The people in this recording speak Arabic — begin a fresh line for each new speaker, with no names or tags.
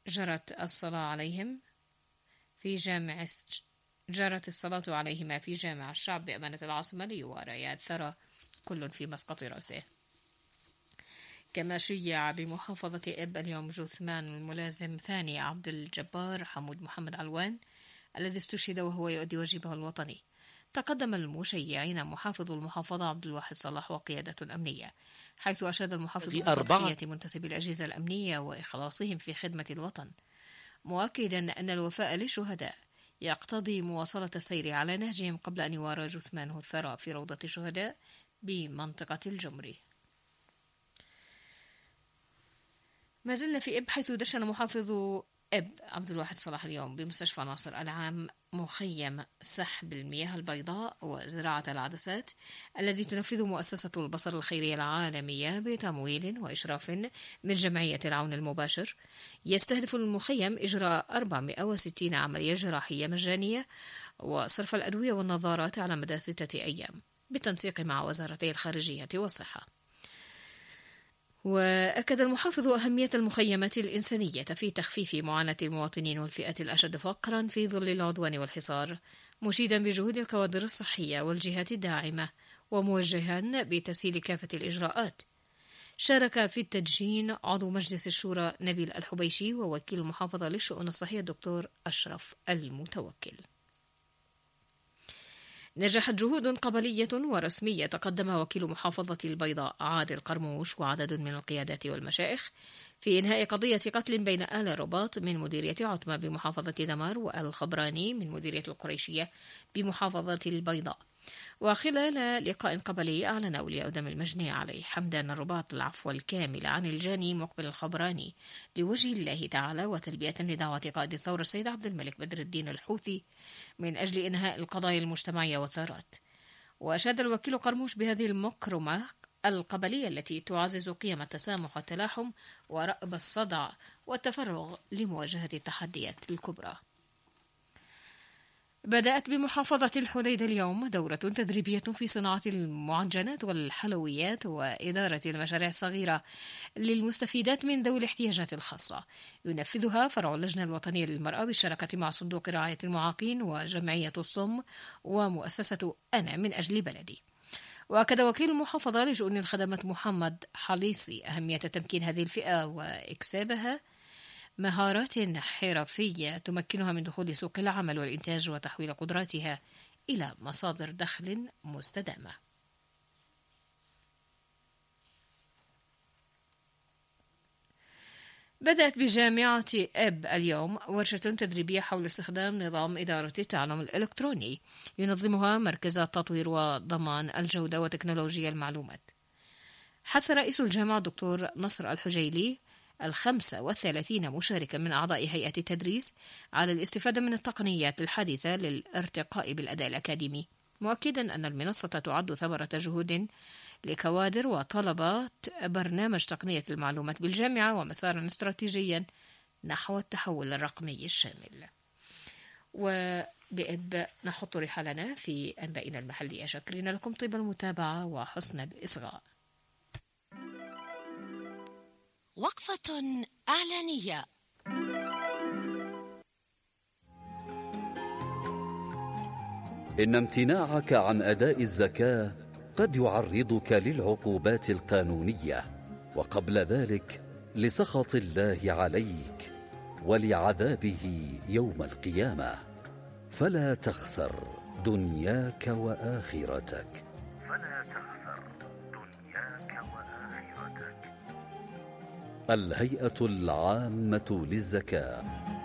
جرت الصلاة عليهما في جامع الشعب بأمانة العاصمة ليواريا الثرى كل في مسقط رأسه. كما شيع بمحافظة إب اليوم جثمان الملازم ثاني عبد الجبار حمود محمد علوان الذي استشهد وهو يؤدي واجبه الوطني. تقدم المشيعين محافظ المحافظة عبد الواحد صلاح وقيادة أمنية، حيث أشاد المحافظ بتضحية منتسبي الأجهزة الأمنية وإخلاصهم في خدمة الوطن، مؤكدا أن الوفاء للشهداء يقتضي مواصلة السير على نهجهم قبل أن يوارى جثمانه الثرى في روضة الشهداء بمنطقة الجمري. ما زلنا في إب، حيث دشن محافظ إب عبد الواحد صلاح اليوم بمستشفى ناصر العام مخيم سحب المياه البيضاء وزراعة العدسات الذي تنفذ مؤسسة البصر الخيرية العالمية بتمويل وإشراف من جمعية العون المباشر. يستهدف المخيم إجراء 460 عملية جراحية مجانية وصرف الأدوية والنظارات على مدى 6 أيام بالتنسيق مع وزارتي الخارجية والصحة. وأكد المحافظ أهمية المخيمات الإنسانية في تخفيف معاناة المواطنين والفئات الأشد فقرا في ظل العدوان والحصار، مشيدا بجهود الكوادر الصحية والجهات الداعمة وموجها بتسهيل كافة الإجراءات. شارك في التدشين عضو مجلس الشورى نبيل الحبيشي ووكيل المحافظة للشؤون الصحية الدكتور أشرف المتوكل. نجحت جهود قبلية ورسمية تقدمها وكيل محافظة البيضاء عادل قرموش وعدد من القيادات والمشايخ في إنهاء قضية قتل بين آل رباط من مديرية عتمة بمحافظة دمار وآل خبراني من مديرية القريشية بمحافظة البيضاء. وخلال لقاء قبلي أعلن أولياء دم المجني عليه حمدان الرباط العفو الكامل عن الجاني مقبل الخبراني لوجه الله تعالى وتلبية لدعوة قائد الثورة السيد عبد الملك بدر الدين الحوثي من أجل إنهاء القضايا المجتمعية والثارات. وأشاد الوكيل قرموش بهذه المكرمة القبلية التي تعزز قيم التسامح والتلاحم ورأب الصدع والتفرغ لمواجهة التحديات الكبرى. بدأت بمحافظة الحديدة اليوم دورة تدريبية في صناعة المعجنات والحلويات وإدارة المشاريع الصغيرة للمستفيدات من ذوي الاحتياجات الخاصة، ينفذها فرع اللجنة الوطنية للمرأة بالشراكة مع صندوق رعاية المعاقين وجمعية الصم ومؤسسة أنا من أجل بلدي. وأكد وكيل المحافظة لشؤون الخدمات محمد حليصي أهمية تمكين هذه الفئة وإكسابها مهارات حرفية تمكنها من دخول سوق العمل والإنتاج وتحويل قدراتها إلى مصادر دخل مستدامة. بدأت بجامعة إب اليوم ورشة تدريبية حول استخدام نظام إدارة التعلم الإلكتروني ينظمها مركز تطوير وضمان الجودة وتكنولوجيا المعلومات. حث رئيس الجامعة الدكتور نصر الحجيلي 35 مشاركا من أعضاء هيئة التدريس على الاستفادة من التقنيات الحديثة للارتقاء بالأداء الأكاديمي، مؤكدا أن المنصة تعد ثمرة جهود لكوادر وطلبة برنامج تقنية المعلومات بالجامعة ومسارا استراتيجيا نحو التحول الرقمي الشامل. وبإب نحط رحالنا في أنبائنا المحلية، شكرين لكم طيب المتابعة وحسن الإصغاء.
وقفة إعلانية.
إن امتناعك عن أداء الزكاة قد يعرضك للعقوبات القانونية، وقبل ذلك لسخط الله عليك ولعذابه يوم القيامة، فلا تخسر دنياك وآخرتك. الهيئة العامة للزكاة.